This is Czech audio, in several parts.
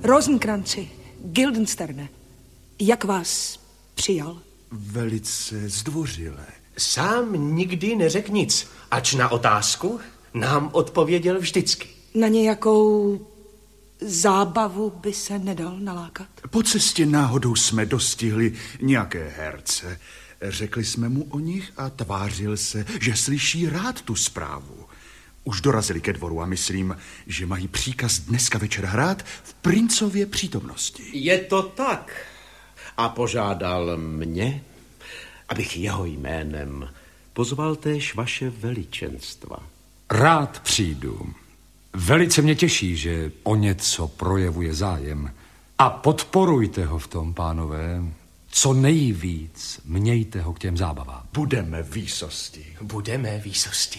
Rosenkranci, Guildensterne, jak vás přijal? Velice zdvořile. Sám nikdy neřekl nic, ač na otázku nám odpověděl vždycky. Na nějakou zábavu by se nedal nalákat? Po cestě náhodou jsme dostihli nějaké herce. Řekli jsme mu o nich a tvářil se, že slyší rád tu zprávu. Už dorazili ke dvoru a myslím, že mají příkaz dneska večer hrát v princově přítomnosti. Je to tak. A požádal mě, abych jeho jménem pozval též vaše veličenstva. Rád přijdu. Velice mě těší, že o něco projevuje zájem. A podporujte ho v tom, pánové. Co nejvíc mějte ho k těm zábavám. Budeme výsosti. Budeme výsosti.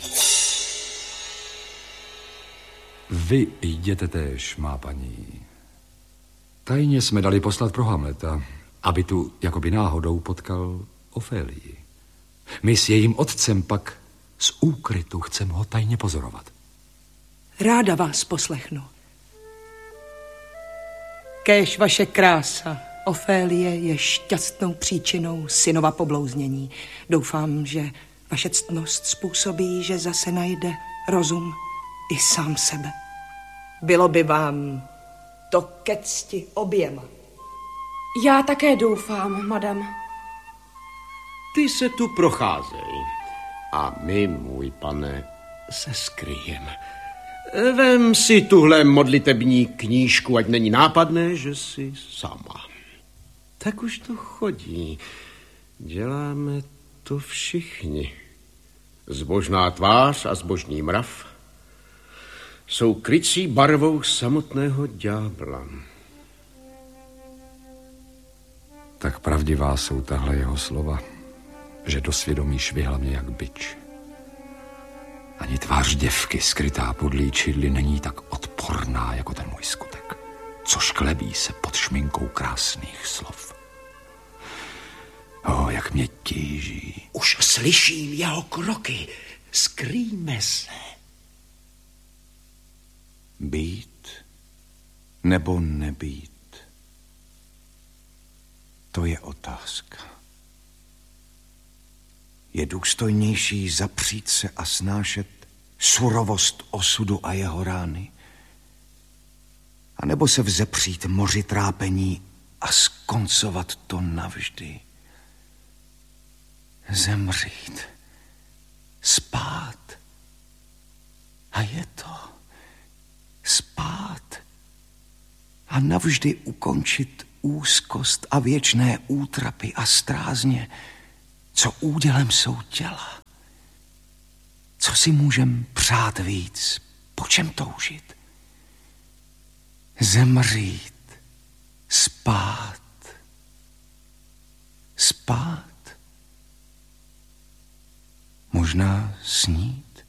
Vy jděte též, má paní. Tajně jsme dali poslat pro Hamleta, aby tu jakoby náhodou potkal Ofélii. My s jejím otcem pak z úkrytu chceme ho tajně pozorovat. Ráda vás poslechnu. Kéž vaše krása, Ofélie, je šťastnou příčinou synova poblouznění. Doufám, že vaše ctnost způsobí, že zase najde rozum i sám sebe. Bylo by vám to ke cti oběma. Já také doufám, madam. Ty se tu procházej a my, můj pane, se skryjeme. Vem si tuhle modlitební knížku, ať není nápadné, že jsi sama. Tak už to chodí. Děláme to všichni. Zbožná tvář a zbožný mrav jsou krycí barvou samotného ďábla. Tak pravdivá jsou tahle jeho slova, že do svědomí švihla mě jak bič. Ani tvář děvky skrytá pod líčidly není tak odporná jako ten můj skutek, co šklebí se pod šminkou krásných slov. Jak mě tíží. Už slyším jeho kroky. Skrýjme se. Být nebo nebýt? To je otázka. Je důstojnější zapřít se a snášet surovost osudu a jeho rány? A nebo se vzepřít moři trápení a skoncovat to navždy? Zemřít. Spát. A je to. Spát. A navždy ukončit úzkost a věčné útrapy a strázně, co údělem jsou těla. Co si můžem přát víc, po čem toužit? Zemřít, spát, spát. Možná snít.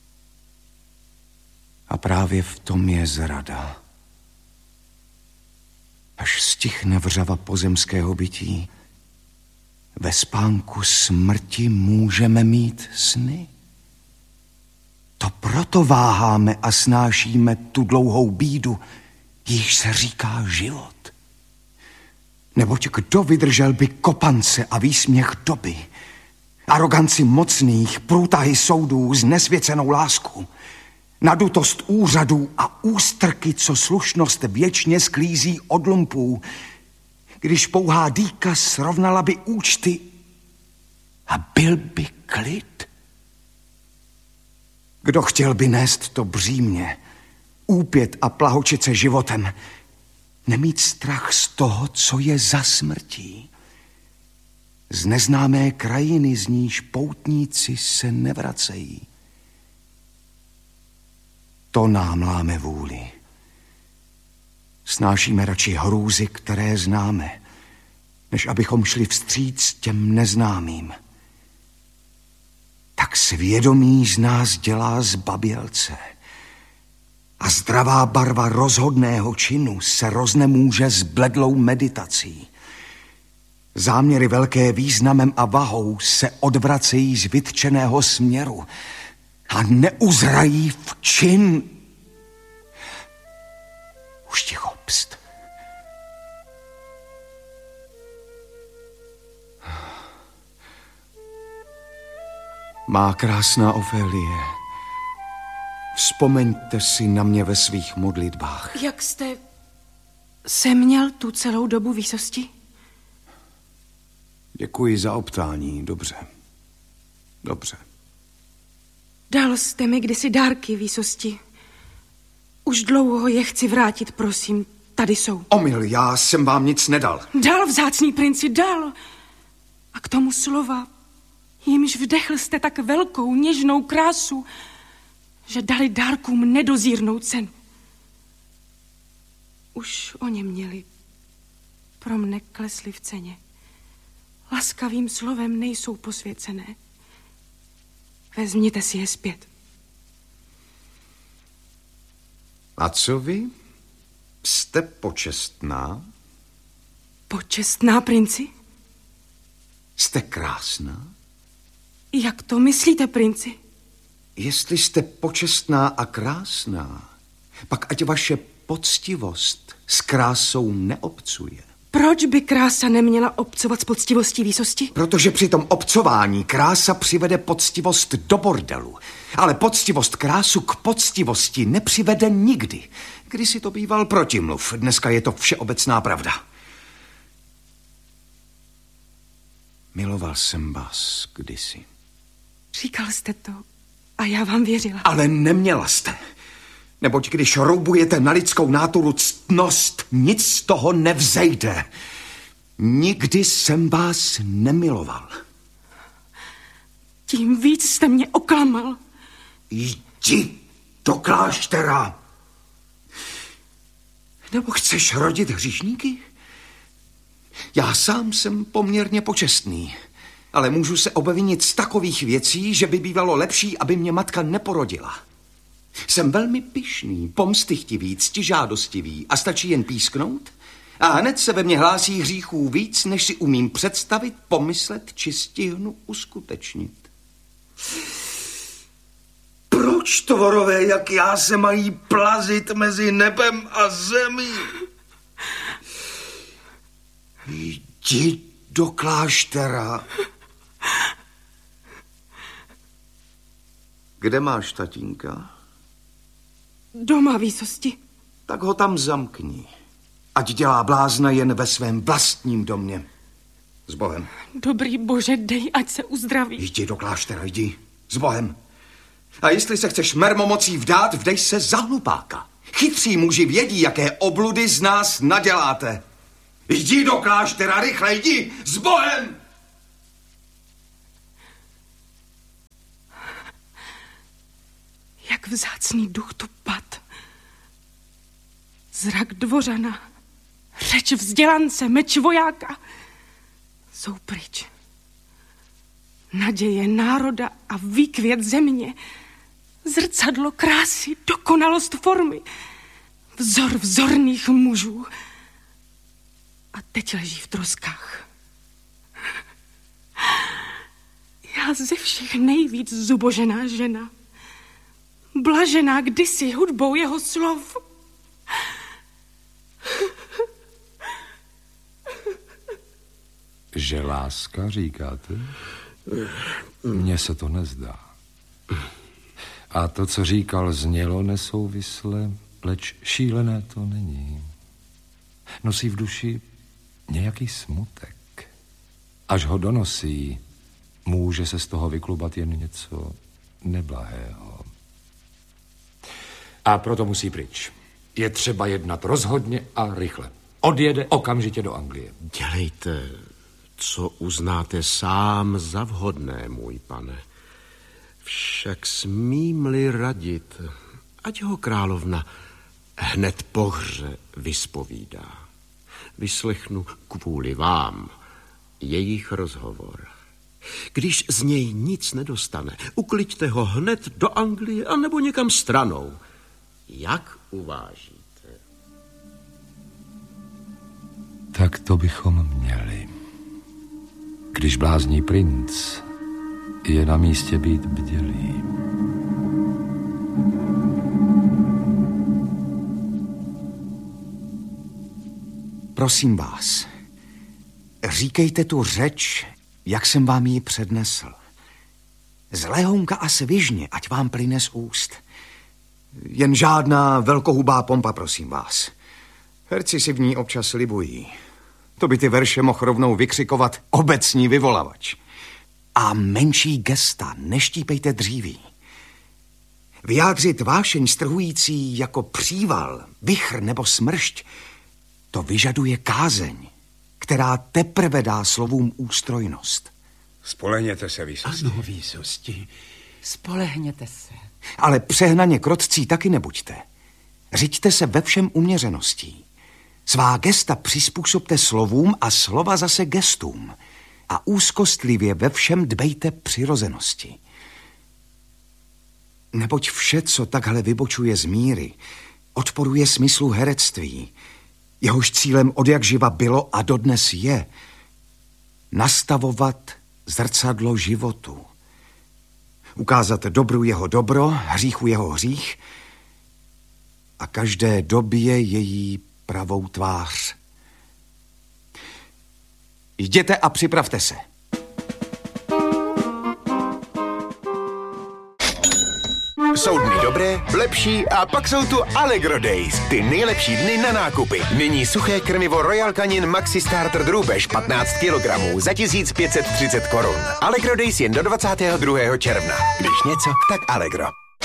A právě v tom je zrada. Až stichne vřava pozemského bytí, ve spánku smrti můžeme mít sny. To proto váháme a snášíme tu dlouhou bídu, jíž se říká život. Neboť kdo vydržel by kopance a výsměch doby, aroganci mocných, průtahy soudů, znesvěcenou lásku, nadutost úřadů a ústrky, co slušnost věčně sklízí od lumpů, když pouhá dýka srovnala by účty a byl by klid? Kdo chtěl by nést to břímě, úpět a plahočit se životem, nemít strach z toho, co je za smrtí? Z neznámé krajiny, z níž poutníci se nevracejí. To nám láme vůli. Snášíme radši hrůzy, které známe, než abychom šli vstříc těm neznámým. Tak svědomí z nás dělá zbabělce a zdravá barva rozhodného činu se roznemůže s bledlou meditací. Záměry velké významem a vahou se odvracejí z vytčeného směru a neuzrají v čin. Už ticho, pst. Má krásná Ofélie, vzpomeňte si na mě ve svých modlitbách. Jak jste se měl tu celou dobu výsosti? Děkuji za optání, dobře. Dobře. Dal jste mi kdysi dárky výsosti. Už dlouho je chci vrátit, prosím. Tady jsou. Omyl, já jsem vám nic nedal. Dal, vzácný princi, dal. A k tomu slova, jimž vdechl jste tak velkou, něžnou krásu, že dali dárkům nedozírnou cenu. Už o ně měli, pro mne klesli v ceně. Laskavým slovem nejsou posvěcené. Vezměte si je zpět. A co vy? Jste počestná? Počestná, princi? Jste krásná? Jak to myslíte, princi? Jestli jste počestná a krásná, pak ať vaše poctivost s krásou neobcuje. Proč by krása neměla obcovat s poctivostí výsosti? Protože při tom obcování krása přivede poctivost do bordelu. Ale poctivost krásu k poctivosti nepřivede nikdy. Kdysi to býval protimluv, dneska je to všeobecná pravda. Miloval jsem vás kdysi. Říkal jste to a já vám věřila. Ale neměla jste. Neboť když roubujete na lidskou náturu ctnost, nic z toho nevzejde. Nikdy jsem vás nemiloval. Tím víc jste mě oklamal. Jdi do kláštera. Nebo chceš rodit hříšníky? Já sám jsem poměrně počestný, ale můžu se obvinit z takových věcí, že by bývalo lepší, aby mě matka neporodila. Jsem velmi pyšný, pomstychtivý, ctižádostivý a stačí jen písknout a hned se ve mně hlásí hříchů víc, než si umím představit, pomyslet či stihnu uskutečnit. Proč tvorové, jak já, se mají plazit mezi nebem a zemí? Jdi do kláštera. Kde máš tatínka? Doma, výsosti. Tak ho tam zamkni. Ať dělá blázna jen ve svém vlastním domě. S Bohem. Dobrý Bože, dej, ať se uzdraví. Jdi do kláštera, jdi. S Bohem. A jestli se chceš mermomocí vdát, vdej se za hlupáka. Chytří muži vědí, jaké obludy z nás naděláte. Jdi do kláštera, rychle, jdi. S Bohem. Jak vzácný duch tu pad. Zrak dvořana, řeč vzdělance, meč vojáka jsou pryč. Naděje národa a výkvět země, zrcadlo krásy, dokonalost formy, vzor vzorných mužů. A teď leží v troskách. Já ze všech nejvíc zubožená žena, blažená kdysi hudbou jeho slov. Že láska, říkáte? Mně se to nezdá. A to, co říkal, znělo nesouvisle, leč šílené to není. Nosí v duši nějaký smutek. Až ho donosí, může se z toho vyklubat jen něco neblahého. A proto musí pryč. Je třeba jednat rozhodně a rychle. Odjede okamžitě do Anglie. Dělejte, co uznáte sám za vhodné, můj pane. Však smím-li radit, ať ho královna hned po hře vyspovídá. Vyslechnu kvůli vám jejich rozhovor. Když z něj nic nedostane, ukliďte ho hned do Anglie anebo někam stranou. Jak uvážíte? Tak to bychom měli. Když blázní princ, je na místě být bdělý. Prosím vás, říkejte tu řeč, jak jsem vám ji přednesl. Z lehounka a svižně, ať vám plyne z úst. Jen žádná velkohubá pompa, prosím vás. Herci si v ní občas slibují. To by ty verše mohl rovnou vykřikovat obecní vyvolavač. A menší gesta, neštípejte dříví. Vyjádřit vášeň strhující jako příval, vichr nebo smršť, to vyžaduje kázeň, která teprve dá slovům ústrojnost. Spolehněte se, výsosti. Ano, výsosti. Spolehněte se. Ale přehnaně krotcí taky nebuďte. Řiďte se ve všem uměřeností. Svá gesta přizpůsobte slovům a slova zase gestům. A úzkostlivě ve všem dbejte přirozenosti. Neboť vše, co takhle vybočuje z míry, odporuje smyslu herectví, jehož cílem odjakživa bylo a dodnes je nastavovat zrcadlo životu. Ukázat dobru jeho dobro, hříchu jeho hřích a každé době její pravou tvář. Jděte a připravte se. Jsou dny dobré, lepší a pak jsou tu Allegro Days, ty nejlepší dny na nákupy. Nyní suché krmivo Royal Canin Maxi Starter drůbež 15 kg za 1530 korun. Allegro Days jen do 22. června. Když něco, tak Allegro.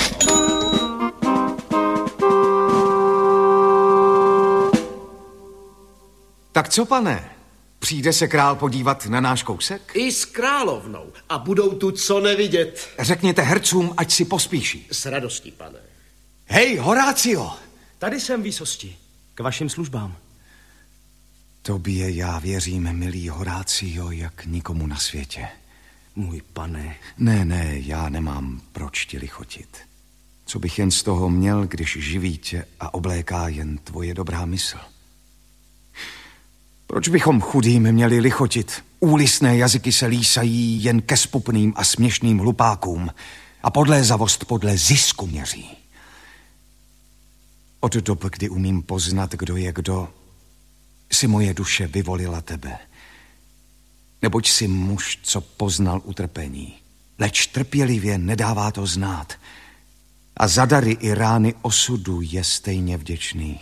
Tak co, pane? Přijde se král podívat na náš kousek? I s královnou. A budou tu co nevidět. Řekněte hercům, ať si pospíší. S radostí, pane. Hej, Horácio! Tady jsem, výsosti. K vašim službám. Tobě já věřím, milý Horácio, jak nikomu na světě. Můj pane. Ne, já nemám proč ti lichotit. Co bych jen z toho měl, když živí tě a obléká jen tvoje dobrá mysl? Proč bychom chudým měli lichotit? Úlisné jazyky se lísají jen ke spupným a směšným hlupákům a podlézavost podle zisku měří. Od dob, kdy umím poznat, kdo je kdo, si moje duše vyvolila tebe. Neboť jsi muž, co poznal utrpení, leč trpělivě nedává to znát a za dary i rány osudu je stejně vděčný.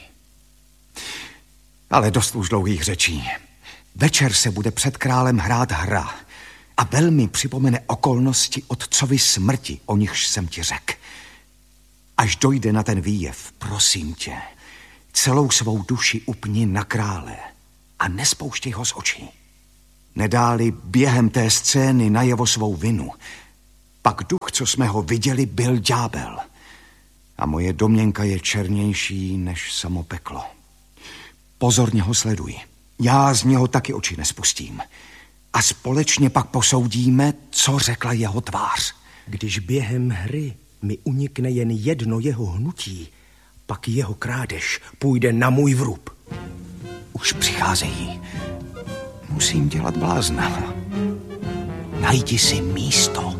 Ale dost už dlouhých řečí. Večer se bude před králem hrát hra a velmi připomene okolnosti otcovy smrti, o nichž jsem ti řekl. Až dojde na ten výjev, prosím tě, celou svou duši upni na krále a nespouštěj ho z očí. Nedáli během té scény najevo svou vinu, pak duch, co jsme ho viděli, byl ďábel a moje domněnka je černější než samo peklo. Pozorně ho sleduj. Já z něho taky oči nespustím. A společně pak posoudíme, co řekla jeho tvář. Když během hry mi unikne jen jedno jeho hnutí, pak jeho krádež půjde na můj vrub. Už přicházejí. Musím dělat blázna. Najdi si místo.